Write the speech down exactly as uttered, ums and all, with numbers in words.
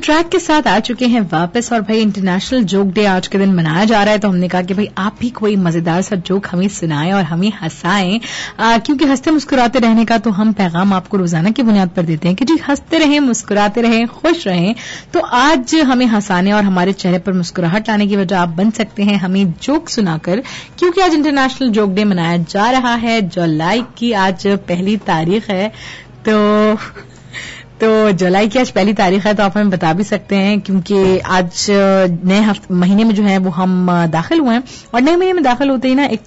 Track के साथ आ चुके हैं वापस और भाई इंटरनेशनल जोक डे आज के दिन मनाया जा रहा है, तो हमने कहा कि भाई आप भी कोई मजेदार सा जोक हमें सुनाएं और हमें हंसाएं, क्योंकि हंसते मुस्कुराते रहने का तो हम पैगाम आपको रोजाना की बुनियाद पर देते हैं कि जी हंसते रहें, मुस्कुराते रहें, खुश रहें। तो आज हमें हंसाने और हमारे चेहरे पर मुस्कुराहट लाने की वजह आप बन सकते हैं हमें जोक सुनाकर, क्योंकि आज इंटरनेशनल जोक डे मनाया जा रहा है। जुलाई की आज पहली तारीख है, तो तो जुलाई की आज पहली तारीख है, तो आप हमें बता भी सकते हैं, क्योंकि आज नए महीने में जो है वो हम दाखिल हुए हैं और नए महीने में दाखिल होते ही ना एक